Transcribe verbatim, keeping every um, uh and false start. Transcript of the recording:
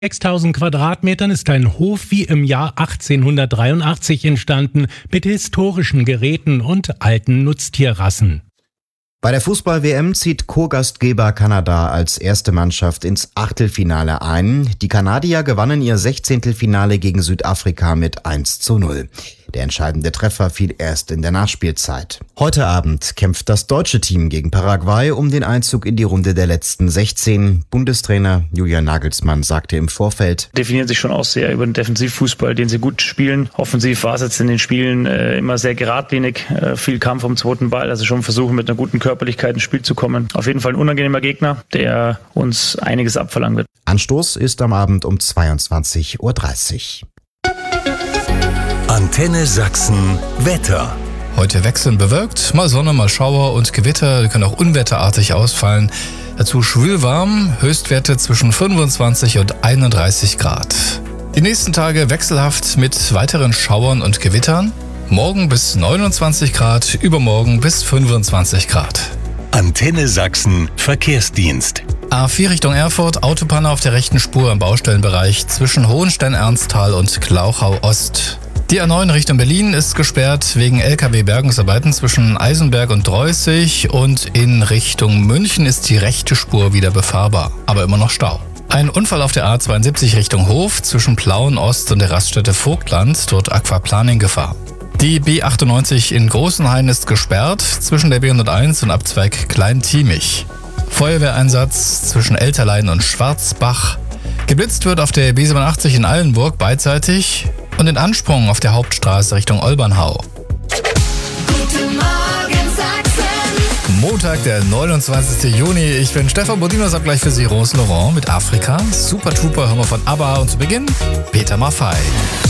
sechstausend Quadratmetern ist ein Hof wie im Jahr achtzehnhundertdreiundachtzig entstanden, mit historischen Geräten und alten Nutztierrassen. Bei der Fußball-W M zieht Co-Gastgeber Kanada als erste Mannschaft ins Achtelfinale ein. Die Kanadier gewannen ihr Sechzehntelfinale gegen Südafrika mit eins zu null. Der entscheidende Treffer fiel erst in der Nachspielzeit. Heute Abend kämpft das deutsche Team gegen Paraguay um den Einzug in die Runde der letzten sechzehn. Bundestrainer Julian Nagelsmann sagte im Vorfeld: Definieren sich schon auch sehr über den Defensivfußball, den sie gut spielen. Offensiv war es jetzt in den Spielen äh, immer sehr geradlinig, äh, viel Kampf um den zweiten Ball, also schon versuchen mit einer guten Körperlichkeit ins Spiel zu kommen. Auf jeden Fall ein unangenehmer Gegner, der uns einiges abverlangen wird. Anstoß ist am Abend um zweiundzwanzig Uhr dreißig. Antenne Sachsen Wetter. Heute wechselnd bewölkt, mal Sonne, mal Schauer und Gewitter, die können auch unwetterartig ausfallen. Dazu schwülwarm, Höchstwerte zwischen fünfundzwanzig und einunddreißig Grad. Die nächsten Tage wechselhaft mit weiteren Schauern und Gewittern. Morgen bis neunundzwanzig Grad, übermorgen bis fünfundzwanzig Grad. Antenne Sachsen Verkehrsdienst. A vier Richtung Erfurt, Autopanne auf der rechten Spur im Baustellenbereich zwischen Hohenstein-Ernsthal und Glauchau-Ost. Die A neun Richtung Berlin ist gesperrt wegen L K W-Bergungsarbeiten zwischen Eisenberg und Dreußig, und in Richtung München ist die rechte Spur wieder befahrbar, aber immer noch Stau. Ein Unfall auf der A zweiundsiebzig Richtung Hof zwischen Plauen-Ost und der Raststätte Vogtland, dort Aquaplaning-Gefahr. Die B achtundneunzig in Großenhain ist gesperrt zwischen der B hunderteins und Abzweig Klein-Tiemich. Feuerwehreinsatz zwischen Elterlein und Schwarzbach. Geblitzt wird auf der B siebenundachtzig in Allenburg beidseitig und in Ansprung auf der Hauptstraße Richtung Olbernhau. Guten Morgen Sachsen. Montag, der neunundzwanzigste Juni. Ich bin Stefan Bodinos, hab gleich für Sie Rose Laurent mit Afrika. Super Trooper hören wir von ABBA und zu Beginn Peter Maffay.